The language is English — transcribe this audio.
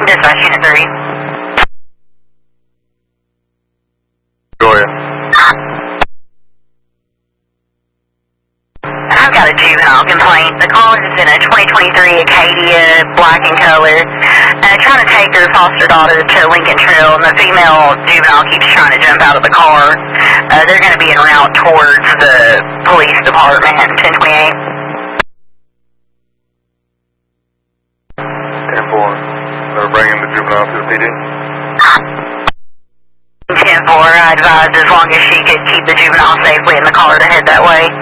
Dispatch Unit 3. Go ahead. I've got a juvenile complaint. The caller is in a 2023 Acadia, black in color, trying to take their foster daughter to Lincoln Trail, and the female juvenile keeps trying to jump out of the car. They're going to be en route towards the police department, 1028. 10-4. They're bringing the juvenile to the PD. 10-4, I advised as long as she could keep the juvenile safely in the car to head that way.